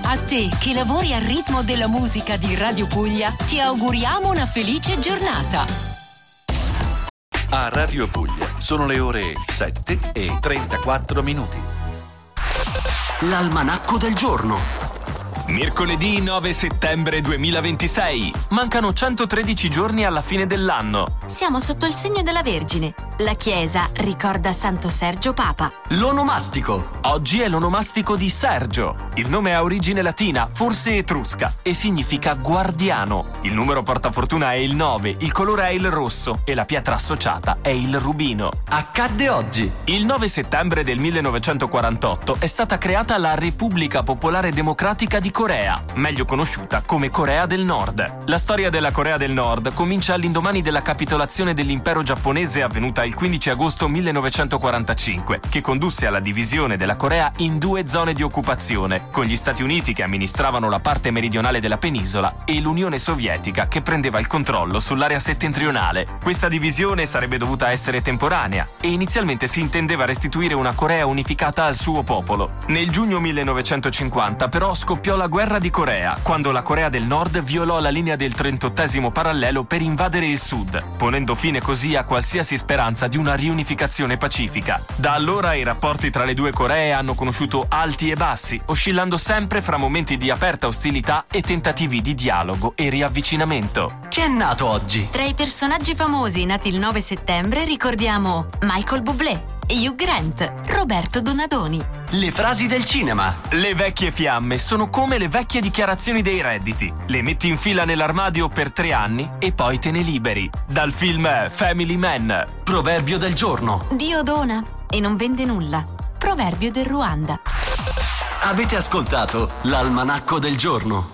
A te che lavori al ritmo della musica di Radio Puglia, ti auguriamo una felice giornata. A Radio Puglia sono le ore 7:34. L'almanacco del giorno. Mercoledì 9 settembre 2026. Mancano 113 giorni alla fine dell'anno. Siamo sotto il segno della Vergine. La Chiesa ricorda Santo Sergio Papa. L'onomastico. Oggi è l'onomastico di Sergio. Il nome ha origine latina, forse etrusca, e significa guardiano. Il numero portafortuna è il 9, il colore è il rosso e la pietra associata è il rubino. Accadde oggi. Il 9 settembre del 1948 è stata creata la Repubblica Popolare Democratica di Corea, meglio conosciuta come Corea del Nord. La storia della Corea del Nord comincia all'indomani della capitolazione dell'impero giapponese avvenuta il 15 agosto 1945, che condusse alla divisione della Corea in due zone di occupazione, con gli Stati Uniti che amministravano la parte meridionale della penisola e l'Unione Sovietica che prendeva il controllo sull'area settentrionale. Questa divisione sarebbe dovuta essere temporanea e inizialmente si intendeva restituire una Corea unificata al suo popolo. Nel giugno 1950 però scoppiò la guerra di Corea, quando la Corea del Nord violò la linea del 38° parallelo per invadere il sud, ponendo fine così a qualsiasi speranza di una riunificazione pacifica. Da allora i rapporti tra le due Coree hanno conosciuto alti e bassi, oscillando sempre fra momenti di aperta ostilità e tentativi di dialogo e riavvicinamento. Chi è nato oggi? Tra i personaggi famosi nati il 9 settembre ricordiamo Michael Bublé, Hugh Grant, Roberto Donadoni. Le frasi del cinema. Le vecchie fiamme sono come le vecchie dichiarazioni dei redditi. Le metti in fila nell'armadio per 3 anni e poi te ne liberi. Dal film Family Man. Proverbio del giorno. Dio dona e non vende nulla. Proverbio del Ruanda. Avete ascoltato l'almanacco del giorno.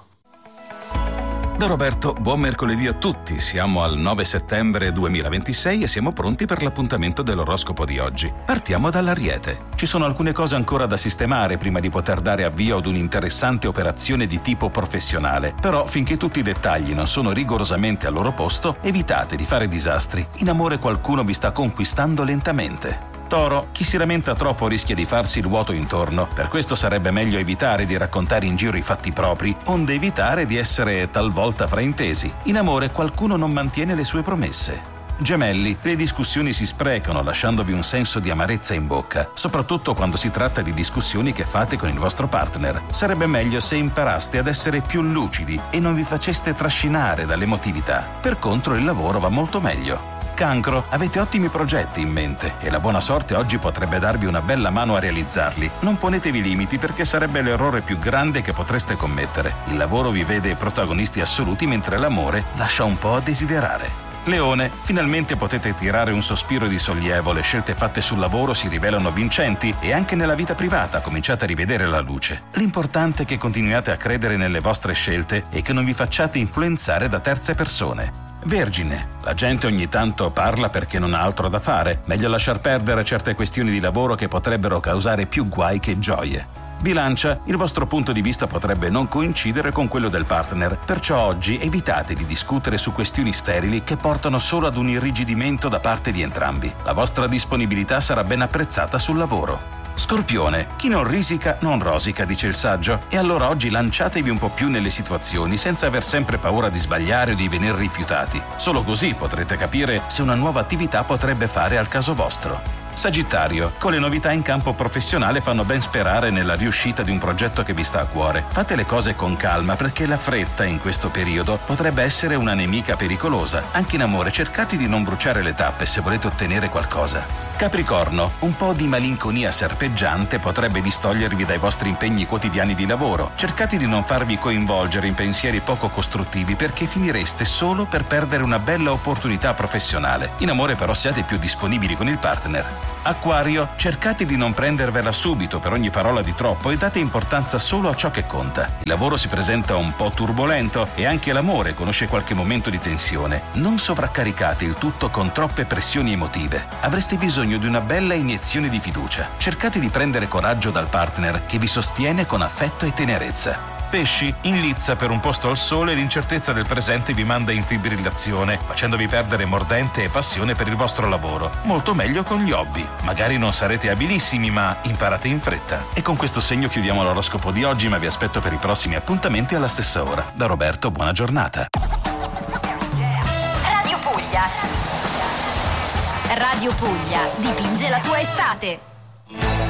Da Roberto, buon mercoledì a tutti. Siamo al 9 settembre 2026 e siamo pronti per l'appuntamento dell'oroscopo di oggi. Partiamo dall'Ariete. Ci sono alcune cose ancora da sistemare prima di poter dare avvio ad un'interessante operazione di tipo professionale. Però, finché tutti i dettagli non sono rigorosamente al loro posto, evitate di fare disastri. In amore qualcuno vi sta conquistando lentamente. Toro, chi si lamenta troppo rischia di farsi il vuoto intorno, per questo sarebbe meglio evitare di raccontare in giro i fatti propri, onde evitare di essere talvolta fraintesi. In amore qualcuno non mantiene le sue promesse. Gemelli, le discussioni si sprecano lasciandovi un senso di amarezza in bocca, soprattutto quando si tratta di discussioni che fate con il vostro partner. Sarebbe meglio se imparaste ad essere più lucidi e non vi faceste trascinare dall'emotività. Per contro il lavoro va molto meglio. Cancro, avete ottimi progetti in mente e la buona sorte oggi potrebbe darvi una bella mano a realizzarli. Non ponetevi limiti perché sarebbe l'errore più grande che potreste commettere. Il lavoro vi vede protagonisti assoluti mentre l'amore lascia un po' a desiderare. Leone, finalmente potete tirare un sospiro di sollievo, le scelte fatte sul lavoro si rivelano vincenti e anche nella vita privata cominciate a rivedere la luce. L'importante è che continuiate a credere nelle vostre scelte e che non vi facciate influenzare da terze persone. Vergine, la gente ogni tanto parla perché non ha altro da fare, meglio lasciar perdere certe questioni di lavoro che potrebbero causare più guai che gioie. Bilancia, il vostro punto di vista potrebbe non coincidere con quello del partner, perciò oggi evitate di discutere su questioni sterili che portano solo ad un irrigidimento da parte di entrambi. La vostra disponibilità sarà ben apprezzata sul lavoro. Scorpione, chi non risica non rosica, dice il saggio, e allora oggi lanciatevi un po' più nelle situazioni senza aver sempre paura di sbagliare o di venir rifiutati. Solo così potrete capire se una nuova attività potrebbe fare al caso vostro. Sagittario, con le novità in campo professionale fanno ben sperare nella riuscita di un progetto che vi sta a cuore. Fate le cose con calma perché la fretta in questo periodo potrebbe essere una nemica pericolosa. Anche in amore cercate di non bruciare le tappe se volete ottenere qualcosa. Capricorno, un po' di malinconia serpeggiante potrebbe distogliervi dai vostri impegni quotidiani di lavoro. Cercate di non farvi coinvolgere in pensieri poco costruttivi perché finireste solo per perdere una bella opportunità professionale. In amore però siate più disponibili con il partner. Acquario, cercate di non prendervela subito per ogni parola di troppo e date importanza solo a ciò che conta. Il lavoro si presenta un po' turbolento e anche l'amore conosce qualche momento di tensione. Non sovraccaricate il tutto con troppe pressioni emotive. Avreste bisogno di una bella iniezione di fiducia. Cercate di prendere coraggio dal partner che vi sostiene con affetto e tenerezza. Pesci, in lizza per un posto al sole, l'incertezza del presente vi manda in fibrillazione, facendovi perdere mordente e passione per il vostro lavoro. Molto meglio con gli hobby. Magari non sarete abilissimi, ma imparate in fretta. E con questo segno chiudiamo l'oroscopo di oggi, ma vi aspetto per i prossimi appuntamenti alla stessa ora. Da Roberto, buona giornata. Radio Puglia. Radio Puglia dipinge la tua estate.